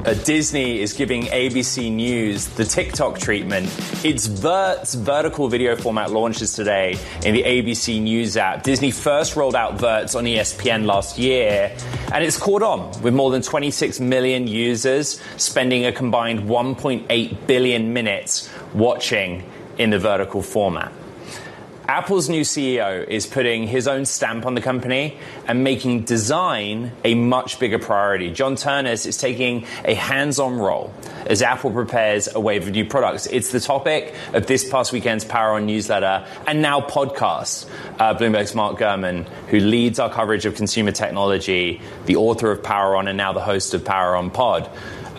Disney is giving ABC News the TikTok treatment. Its Vert's vertical video format launches today in the ABC News app. Disney first rolled out Verts on ESPN last year, and it's caught on with more than 26 million users spending a combined 1.8 billion minutes watching in the vertical format. Apple's new CEO is putting his own stamp on the company and making design a much bigger priority. John Ternus is taking a hands-on role as Apple prepares a wave of new products. It's the topic of this past weekend's Power On newsletter and now podcast. Bloomberg's Mark Gurman, who leads our coverage of consumer technology, the author of Power On and now the host of Power On Pod,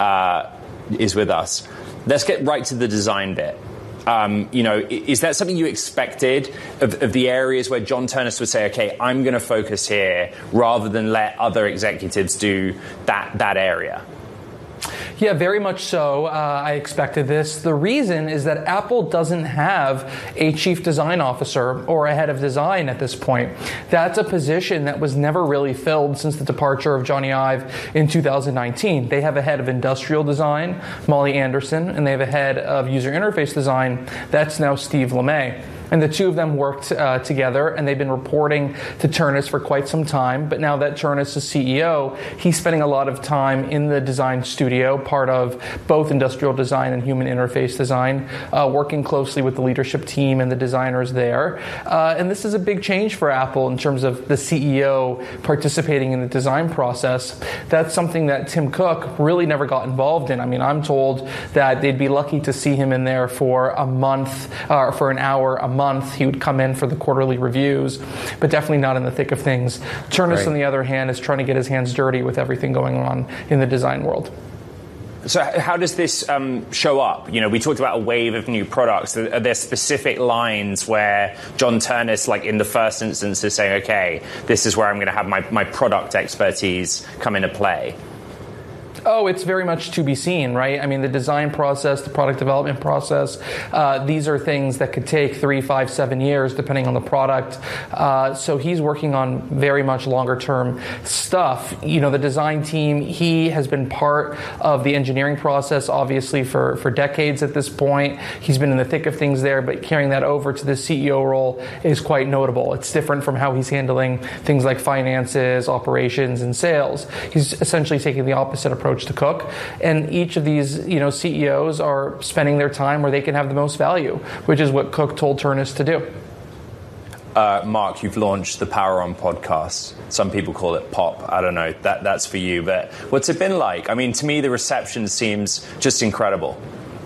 is with us. Let's get right to the design bit. Is that something you expected of the areas where John Ternus would say, okay, I'm going to focus here rather than let other executives do that area? Yeah, very much so. I expected this. The reason is that Apple doesn't have a chief design officer or a head of design at this point. That's a position that was never really filled since the departure of Johnny Ive in 2019. They have a head of industrial design, Molly Anderson, and they have a head of user interface design. That's now Steve LeMay. And the two of them worked together, and they've been reporting to Ternus for quite some time. But now that Ternus is CEO, he's spending a lot of time in the design studio, part of both industrial design and human interface design, working closely with the leadership team and the designers there. And this is a big change for Apple in terms of the CEO participating in the design process. That's something that Tim Cook really never got involved in. I mean, I'm told that they'd be lucky to see him in there for a month, or for an hour a month. He would come in for the quarterly reviews, but definitely not in the thick of things. Ternus, on the other hand, is trying to get his hands dirty with everything going on in the design world. So how does this show up? You know, we talked about a wave of new products. Are there specific lines where John Ternus, like in the first instance, is saying, okay, this is where I'm going to have my product expertise come into play? Oh, it's very much to be seen, right? I mean, the design process, the product development process, these are things that could take 3, 5, 7 years, depending on the product. So he's working on very much longer-term stuff. You know, the design team, he has been part of the engineering process, obviously, for decades at this point. He's been in the thick of things there, but carrying that over to the CEO role is quite notable. It's different from how he's handling things like finances, operations, and sales. He's essentially taking the opposite approach to Cook, and each of these, CEOs are spending their time where they can have the most value, which is what Cook told Ternus to do. Mark, you've launched the Power On podcast. Some people call it POP. I don't know. That's for you. But what's it been like? I mean, to me, the reception seems just incredible.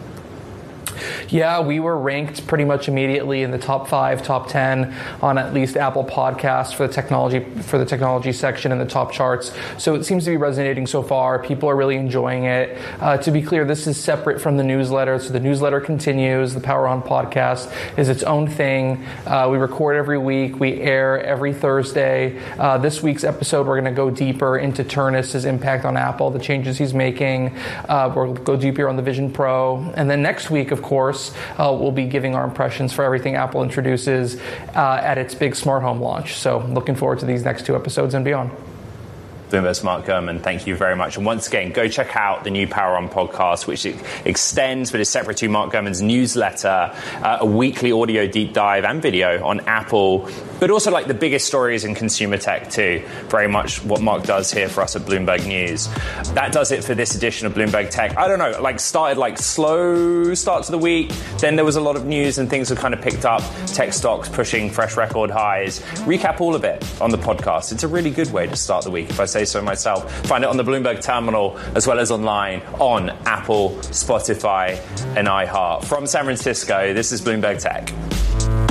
Yeah, we were ranked pretty much immediately in the top 5, top 10 on at least Apple Podcasts for the technology section in the top charts. So it seems to be resonating so far. People are really enjoying it. To be clear, this is separate from the newsletter. So the newsletter continues. The Power On podcast is its own thing. We record every week. We air every Thursday. This week's episode, we're going to go deeper into Ternus' impact on Apple, the changes he's making. We'll go deeper on the Vision Pro. And then next week, of course, we'll be giving our impressions for everything Apple introduces at its big smart home launch. So looking forward to these next 2 episodes and beyond. Bloomberg's Mark Gurman, thank you very much. And once again, go check out the new Power On podcast, which extends but is separate to Mark Gurman's newsletter, a weekly audio deep dive and video on Apple, but also like the biggest stories in consumer tech too. Very much what Mark does here for us at Bloomberg News. That does it for this edition of Bloomberg Tech. I don't know, started slow start to the week. Then there was a lot of news and things have kind of picked up. Tech stocks pushing fresh record highs. Recap all of it on the podcast. It's a really good way to start the week, if I say so myself. Find it on the Bloomberg terminal as well as online on Apple, Spotify, and iHeart. From San Francisco, this is Bloomberg Tech.